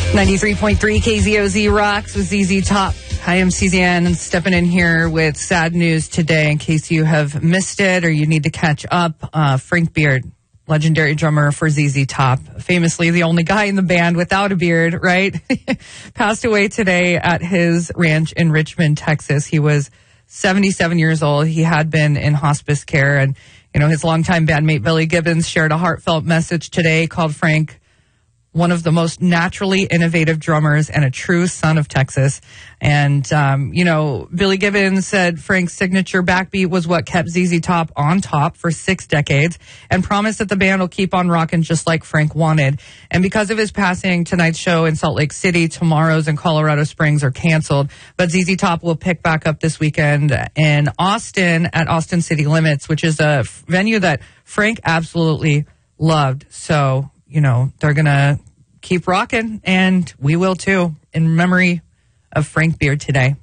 93.3 KZOZ rocks with ZZ Top. Hi, I'm Suzanne and stepping in here with sad news today in case you have missed it or you need to catch up. Frank Beard, legendary drummer for ZZ Top, famously the only guy in the band without a beard, right? Passed away today at his ranch in Richmond, Texas. He was 77 years old. He had been in hospice care, and his longtime bandmate Billy Gibbons shared a heartfelt message today, called Frank one of the most naturally innovative drummers and a true son of Texas. And, Billy Gibbons said Frank's signature backbeat was what kept ZZ Top on top for 6 decades, and promised that the band will keep on rocking just like Frank wanted. And because of his passing, tonight's show in Salt Lake City, tomorrow's in Colorado Springs are canceled. But ZZ Top will pick back up this weekend in Austin at Austin City Limits, which is a venue that Frank absolutely loved. So, they're going to keep rocking, and we will too, in memory of Frank Beard today.